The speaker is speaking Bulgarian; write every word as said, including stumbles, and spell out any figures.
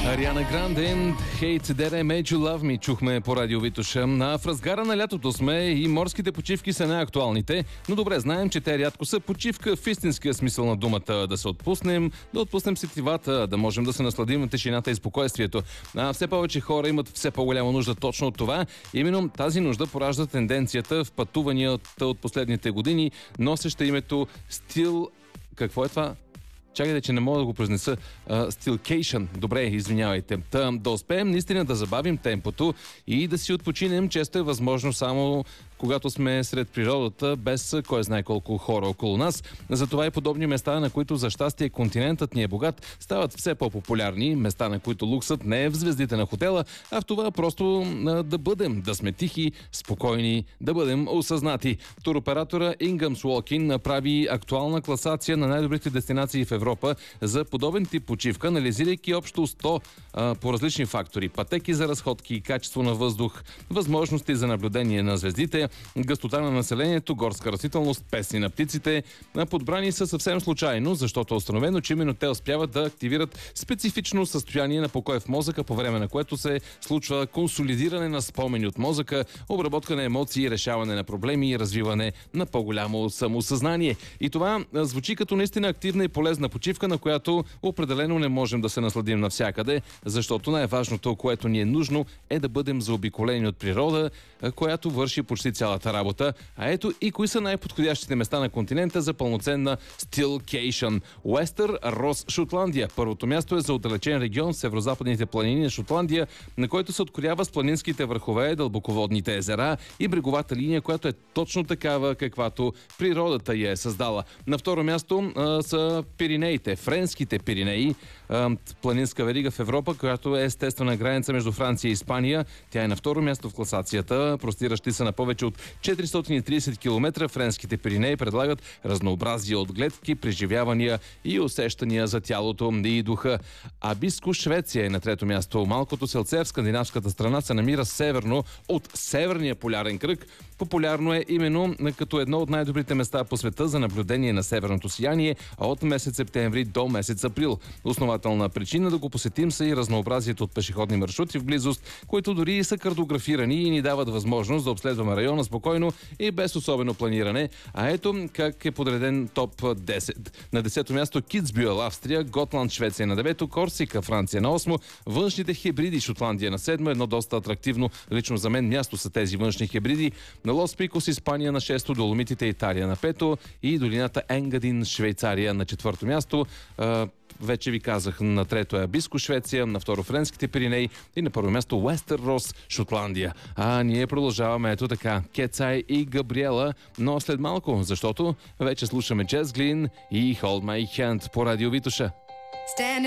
Ариана Гранде, Hate That I Made You Love Me, чухме по радио Витоша. А в разгара на лятото сме и морските почивки са най-актуалните, но добре знаем, че те рядко са почивка в истинския смисъл на думата. Да се отпуснем, да отпуснем сетивата, да можем да се насладим на тишината и спокойствието. А все повече хора имат все по-голяма нужда точно от това. Именно тази нужда поражда тенденцията в пътуванията от последните години, носеща името стил... Какво е това? Чакайте, че не мога да го произнеса. Stillcation. Добре, извинявайте. Та, да успеем наистина да забавим темпото и да си отпочинем, често е възможно само когато сме сред природата, без кой знае колко хора около нас. Затова и подобни места, на които за щастие континентът ни е богат, стават все по-популярни. Места, на които луксът не е в звездите на хотела, а в това просто а, да бъдем, да сме тихи, спокойни, да бъдем осъзнати. Туроператора Inghams Walking направи актуална класация на най-добрите дестинации в Европа за подобен тип почивка, анализирайки общо сто а, по различни фактори. Пътеки за разходки, качество на въздух, възможности за наблюдение на звездите, гъстота на населението, горска растителност, песни на птиците. Подбрани са съвсем случайно, защото е установено, че именно те успяват да активират специфично състояние на покой в мозъка, по време на което се случва консолидиране на спомени от мозъка, обработка на емоции, решаване на проблеми и развиване на по-голямо самосъзнание. И това звучи като наистина активна и полезна почивка, на която определено не можем да се насладим навсякъде, защото най-важното, което ни е нужно, е да бъдем заобиколени от природа, която върши почти цялата работа. А ето и кои са най-подходящите места на континента за пълноценна stillcation. Уестър Рос, Шотландия. Първото място е за отдалечен регион в северо-западните планини на Шотландия, на който се откорява с планинските върхове, дълбоководните езера и бреговата линия, която е точно такава, каквато природата я е създала. На второ място а, са Пиринеите, френските Пиринеи, а, планинска верига в Европа, която е естествена граница между Франция и Испания. Тя е на второ място в класацията. Простиращи са на повече от четиристотин и тридесет километра, френските Пиринеи предлагат разнообразие от гледки, преживявания и усещания за тялото и духа. Абиско, Швеция е на трето място. Малкото селце в скандинавската страна се намира северно от Северния полярен кръг. Популярно е именно като едно от най-добрите места по света за наблюдение на северното сияние, а от месец септември до месец април. Основателна причина да го посетим са и разнообразието от пешеходни маршрути в близост, които дори са картографирани и ни дават възможност да обследваме района спокойно и без особено планиране. А ето как е подреден топ десет. На десето място Китсбюел, Австрия, Готланд, Швеция на девето, Корсика, Франция на осмо, външните хибриди, Шотландия на седмо, едно доста атрактивно лично за мен място са тези външни хибриди, на Лос Пикос, Испания на шесто, Доломитите, Италия на пето и долината Енгадин, Швейцария на четвърто място. Вече ви казах, на трето е Абиско, Швеция, на второ френските Пиринеи и на първо място Уестър Рос, Шотландия. А ние продължаваме ето така. Кетсай и Габриела, но след малко, защото вече слушаме Джез Глин и Hold My Hand по радио Витоша.